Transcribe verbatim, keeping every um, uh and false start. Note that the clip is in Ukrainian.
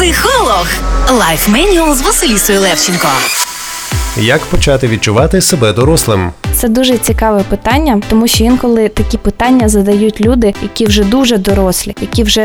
Психолог. Лайф Менюал з Василісою Левченко. Як почати відчувати себе дорослим? Це дуже цікаве питання, тому що інколи такі питання задають люди, які вже дуже дорослі, які вже